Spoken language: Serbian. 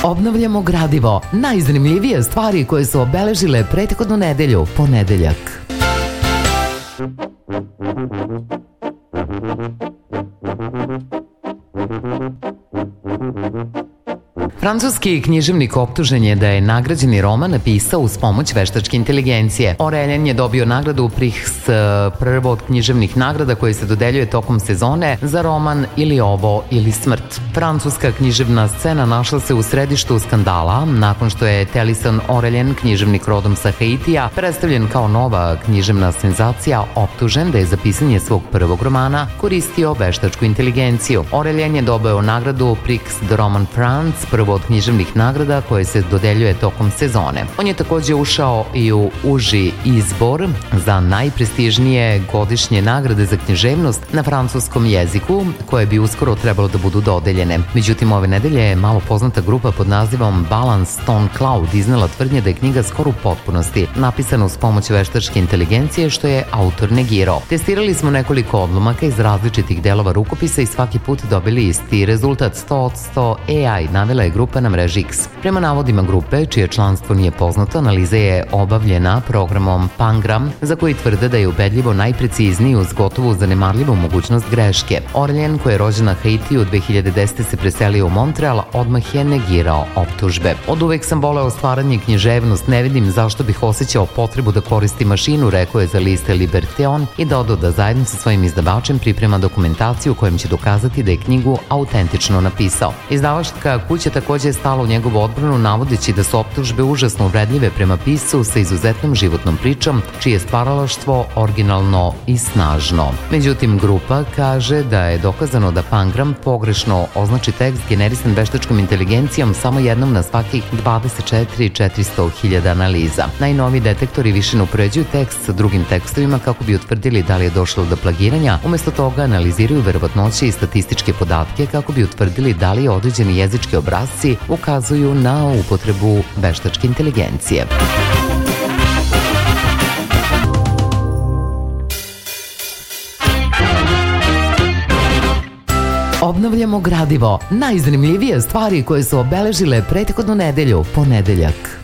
Obnavljamo gradivo. Najzanimljivije stvari koje su obeležile prethodnu nedelju, ponedeljak. Francuski književnik optužen je da je nagrađeni roman napisao uz pomoć veštačke inteligencije. Oreljan je dobio nagradu Prix, prvo od književnih nagrada koje se dodeljuje tokom sezone za roman Ili ovo ili smrt. Francuska književna scena našla se u središtu skandala nakon što je Tennyson Oreljan, književnik rodom sa Haitija, predstavljen kao nova književna senzacija, optužen da je za pisanje svog prvog romana koristio veštačku inteligenciju. Oreljan je dobio nagradu Prix de Roman France, prvo od književnih nagrada koje se dodeljuje tokom sezone. On je takođe ušao i u uži izbor za najprestižnije godišnje nagrade za književnost na francuskom jeziku, koje bi uskoro trebalo da budu dodeljene. Međutim, ove nedelje je malo poznata grupa pod nazivom Balance Stone Cloud iznela tvrdnje da je knjiga skoro u potpunosti napisana uz pomoć veštačke inteligencije, što je autor negirao. Testirali smo nekoliko odlomaka iz različitih delova rukopisa i svaki put dobili isti rezultat, 100% AI, navela je grupa na mreži X. Prema navodima grupe, čije članstvo nije poznato, analiza je obavljena programom Pangram, za koji tvrde da je ubedljivo najprecizniji uz gotovo zanemarljivu mogućnost greške. Oreljan, koji je rođen na Haitiju, 2010. se preselio u Montreal, odmah je negirao optužbe. Od uvek sam voleo stvaranje i književnost, ne vidim zašto bih osjećao potrebu da koristim mašinu, rekao je za liste Liberteon i dodao da zajedno sa svojim izdavačem priprema dokumentaciju kojom će dokazati da je knjigu autentično napisao. Izdavačka kuća takođe je stala u njegovu odbranu, navodeći da su optužbe užasno uvredljive prema piscu sa izuzetnom životnom pričom, čije je stvaralaštvo originalno i snažno. Međutim, grupa kaže da je dokazano da Pangram pogrešno označi tekst generisan veštačkom inteligencijom samo jednom na svakih 24.400.000 analiza. Najnoviji detektori više ne upoređuju tekst sa drugim tekstovima kako bi utvrdili da li je došlo do plagiranja, umesto toga analiziraju verovatnoće i statističke podatke kako bi utvrdili da li određeni jezički obrasci ukazuju na upotrebu veštačke inteligencije. Obnavljamo gradivo. Najzanimljivije stvari koje su obeležile prethodnu nedelju, ponedeljak.